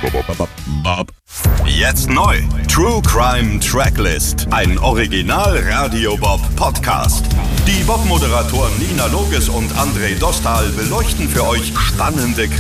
Jetzt neu. True Crime Tracklist. Ein Original Radio Bob Podcast. Die Bob-Moderatoren Nina Loges und André Dostal beleuchten für euch spannende